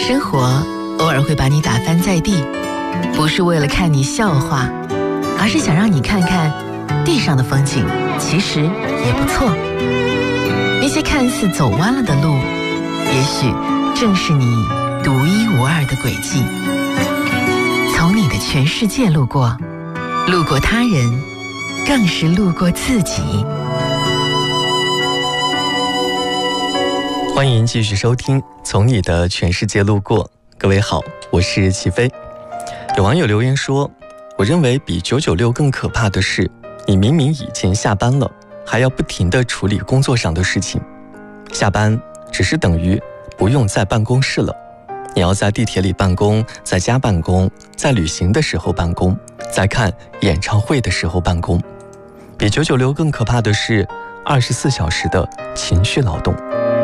生活偶尔会把你打翻在地，不是为了看你笑话，而是想让你看看地上的风景其实也不错。那些看似走弯了的路，也许正是你独一无二的轨迹。从你的全世界路过，路过他人，更是路过自己。 欢迎继续收听《从你的全世界路过》。各位好，我是齐飞。有网友留言说，我认为比996更可怕的是，你明明已经下班了，还要不停地处理工作上的事情。下班只是等于不用在办公室了，你要在地铁里办公，在家办公，在旅行的时候办公，在看演唱会的时候办公。比996更可怕的是24小时的情绪劳动。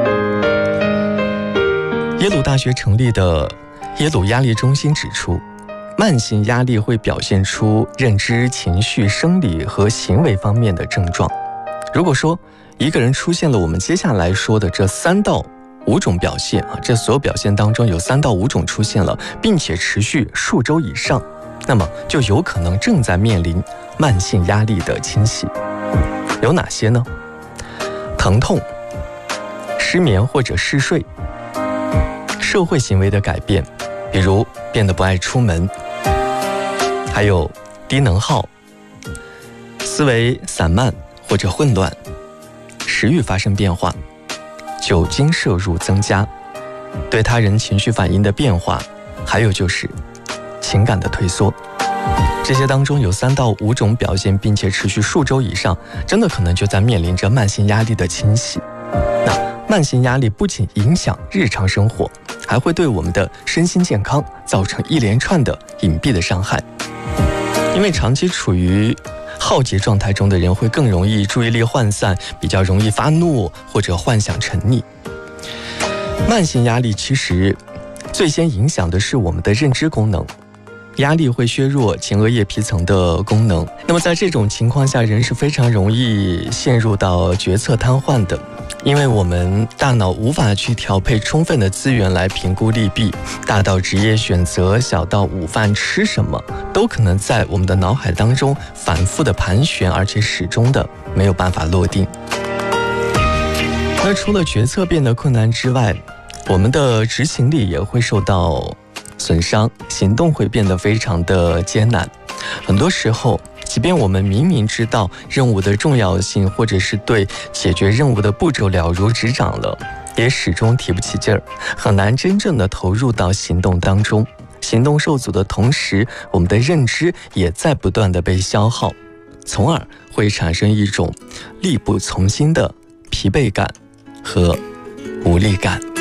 耶鲁大学成立的耶鲁压力中心指出，慢性压力会表现出认知、情绪、生理和行为方面的症状。如果说一个人出现了我们接下来说的这3到5种表现这所有表现当中有3到5种出现了，并且持续数周以上，那么就有可能正在面临慢性压力的侵袭。有哪些呢？疼痛、失眠或者嗜睡，社会行为的改变，比如变得不爱出门，还有低能耗、思维散漫或者混乱，食欲发生变化，酒精摄入增加，对他人情绪反应的变化，还有就是情感的退缩。这些当中有3到5种表现，并且持续数周以上，真的可能就在面临着慢性压力的侵袭。那慢性压力不仅影响日常生活，还会对我们的身心健康造成一连串的隐蔽的伤害。因为长期处于耗竭状态中的人会更容易注意力涣散，比较容易发怒或者幻想沉溺。慢性压力其实最先影响的是我们的认知功能，压力会削弱前额叶皮层的功能，那么在这种情况下，人是非常容易陷入到决策瘫痪的。因为我们大脑无法去调配充分的资源来评估利弊，大到职业选择，小到午饭吃什么，都可能在我们的脑海当中反复的盘旋，而且始终的没有办法落定。那除了决策变得困难之外，我们的执行力也会受到损伤，行动会变得非常的艰难。很多时候，即便我们明明知道任务的重要性，或者是对解决任务的步骤了如指掌了，也始终提不起劲儿，很难真正的投入到行动当中。行动受阻的同时，我们的认知也在不断的被消耗，从而会产生一种力不从心的疲惫感和无力感。